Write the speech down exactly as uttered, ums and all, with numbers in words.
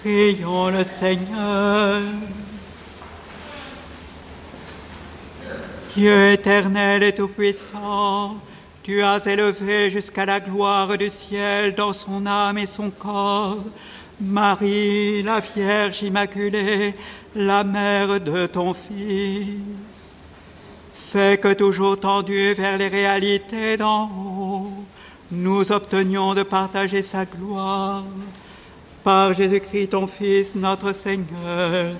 Prions le Seigneur. Dieu éternel et tout-puissant, tu as élevé jusqu'à la gloire du ciel dans son âme et son corps Marie, la Vierge Immaculée, la mère de ton Fils. Fais que toujours tendus vers les réalités d'en haut, nous obtenions de partager sa gloire. Par Jésus-Christ, ton Fils, notre Seigneur,